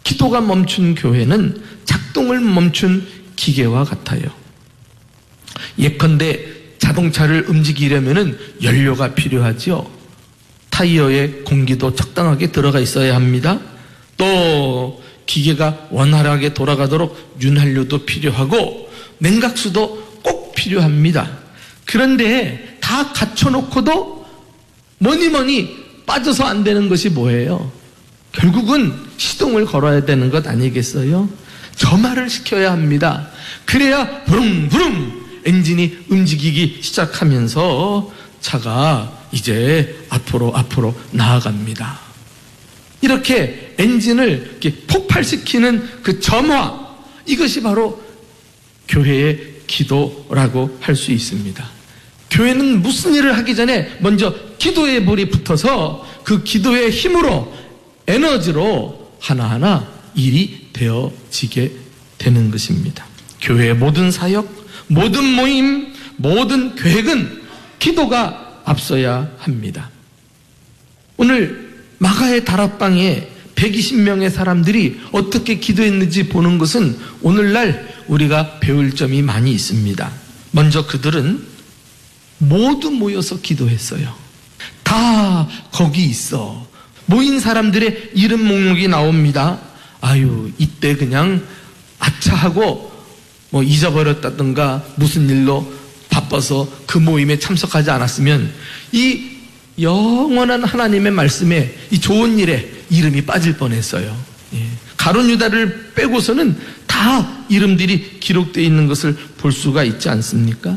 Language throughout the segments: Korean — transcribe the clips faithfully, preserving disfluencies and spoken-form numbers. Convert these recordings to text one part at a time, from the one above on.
기도가 멈춘 교회는 작동을 멈춘 기계와 같아요. 예컨대 자동차를 움직이려면 연료가 필요하죠. 타이어에 공기도 적당하게 들어가 있어야 합니다. 또 기계가 원활하게 돌아가도록 윤활유도 필요하고 냉각수도 꼭 필요합니다. 그런데 다 갖춰놓고도 뭐니 뭐니 빠져서 안 되는 것이 뭐예요? 결국은 시동을 걸어야 되는 것 아니겠어요? 점화를 시켜야 합니다. 그래야 부릉부릉 엔진이 움직이기 시작하면서 차가 이제 앞으로 앞으로 나아갑니다. 이렇게 엔진을 이렇게 폭발시키는 그 점화, 이것이 바로 교회의 기도라고 할 수 있습니다. 교회는 무슨 일을 하기 전에 먼저 기도의 불이 붙어서 그 기도의 힘으로, 에너지로 하나하나 일이 되어지게 되는 것입니다. 교회의 모든 사역, 모든 모임, 모든 계획은 기도가 앞서야 합니다. 오늘 마가의 다락방에 백이십 명의 사람들이 어떻게 기도했는지 보는 것은 오늘날 우리가 배울 점이 많이 있습니다. 먼저 그들은 모두 모여서 기도했어요. 다 거기 있어. 모인 사람들의 이름 목록이 나옵니다. 아유, 이때 그냥 아차하고 뭐 잊어버렸다든가 무슨 일로 바빠서 그 모임에 참석하지 않았으면 이 영원한 하나님의 말씀에, 이 좋은 일에 이름이 빠질 뻔했어요. 예. 가룟 유다를 빼고서는 다 이름들이 기록되어 있는 것을 볼 수가 있지 않습니까?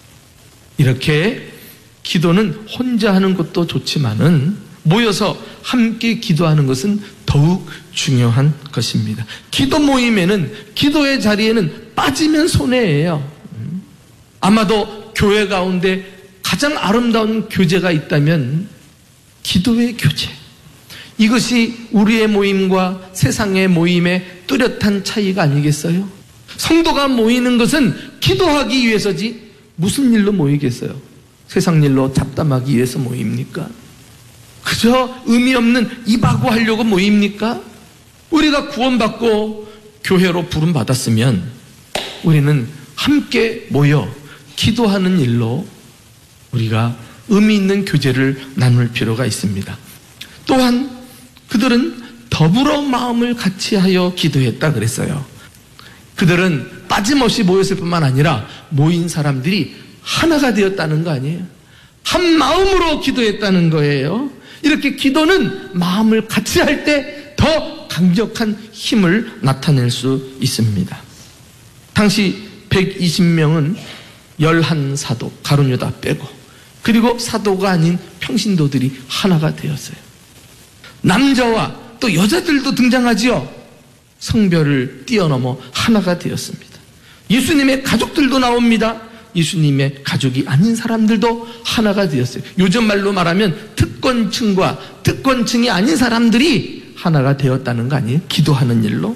이렇게 기도는 혼자 하는 것도 좋지만은 모여서 함께 기도하는 것은 더욱 중요한 것입니다. 기도 모임에는, 기도의 자리에는 빠지면 손해예요. 아마도 교회 가운데 가장 아름다운 교제가 있다면 기도의 교제. 이것이 우리의 모임과 세상의 모임의 뚜렷한 차이가 아니겠어요? 성도가 모이는 것은 기도하기 위해서지 무슨 일로 모이겠어요? 세상 일로 잡담하기 위해서 모입니까? 그저 의미 없는 입하고 하려고 모입니까? 우리가 구원받고 교회로 부름받았으면 우리는 함께 모여 기도하는 일로 우리가 의미 있는 교제를 나눌 필요가 있습니다. 또한 그들은 더불어 마음을 같이하여 기도했다 그랬어요. 그들은 빠짐없이 모였을 뿐만 아니라 모인 사람들이 하나가 되었다는 거 아니에요? 한 마음으로 기도했다는 거예요. 이렇게 기도는 마음을 같이 할 때 더 강력한 힘을 나타낼 수 있습니다. 당시 백이십 명은 열한 사도, 가룟 유다 빼고, 그리고 사도가 아닌 평신도들이 하나가 되었어요. 남자와 또 여자들도 등장하지요. 성별을 뛰어넘어 하나가 되었습니다. 예수님의 가족들도 나옵니다. 예수님의 가족이 아닌 사람들도 하나가 되었어요. 요즘 말로 말하면 특권층과 특권층이 아닌 사람들이 하나가 되었다는 거 아니에요? 기도하는 일로.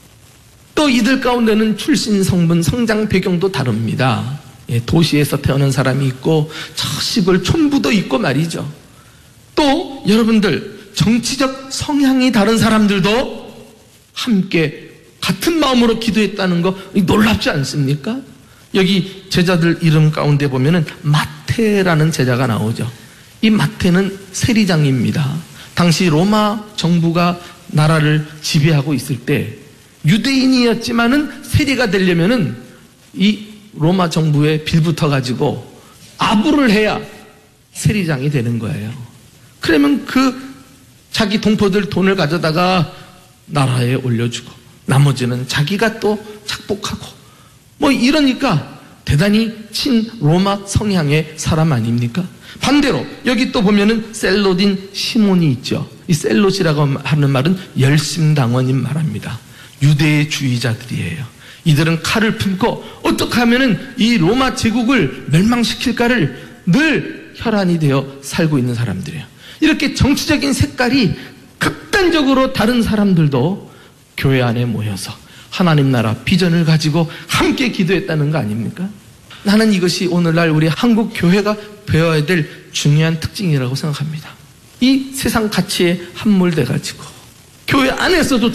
또 이들 가운데는 출신, 성분, 성장 배경도 다릅니다. 예, 도시에서 태어난 사람이 있고 저 시골 촌부도 있고 말이죠. 또 여러분들 정치적 성향이 다른 사람들도 함께 같은 마음으로 기도했다는 거 놀랍지 않습니까? 여기 제자들 이름 가운데 보면은 마태라는 제자가 나오죠. 이 마태는 세리장입니다. 당시 로마 정부가 나라를 지배하고 있을 때 유대인이었지만은 세리가 되려면은 이 로마 정부에 빌붙어 가지고 아부를 해야 세리장이 되는 거예요. 그러면 그 자기 동포들 돈을 가져다가 나라에 올려주고 나머지는 자기가 또 착복하고 뭐 이러니까 대단히 친 로마 성향의 사람 아닙니까? 반대로 여기 또 보면은 셀롯인 시몬이 있죠. 이 셀롯이라고 하는 말은 열심당원인 말합니다. 유대주의자들이에요. 이들은 칼을 품고 어떻게 하면은 이 로마 제국을 멸망시킬까를 늘 혈안이 되어 살고 있는 사람들이에요. 이렇게 정치적인 색깔이 극단적으로 다른 사람들도 교회 안에 모여서 하나님 나라 비전을 가지고 함께 기도했다는 거 아닙니까? 나는 이것이 오늘날 우리 한국 교회가 배워야 될 중요한 특징이라고 생각합니다. 이 세상 가치에 함몰돼 가지고 교회 안에서도